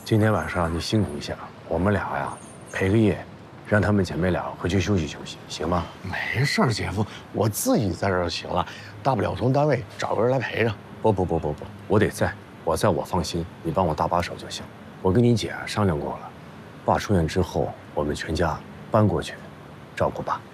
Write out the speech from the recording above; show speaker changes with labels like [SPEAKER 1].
[SPEAKER 1] 今天晚上你辛苦一下，我们俩呀陪个夜，让他们姐妹俩回去休息休息，行吗？
[SPEAKER 2] 没事儿，姐夫，我自己在这儿就行了，大不了从单位找个人来陪着。
[SPEAKER 1] 不，我得在，我在我放心，你帮我搭把手就行。我跟你姐商量过了，爸出院之后，我们全家搬过去，照顾爸。